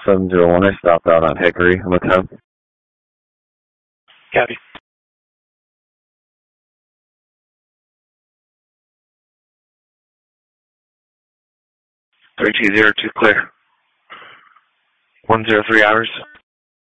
701, I stopped out on Hickory. I'm a 10. Copy. 3202 clear. 103 hours.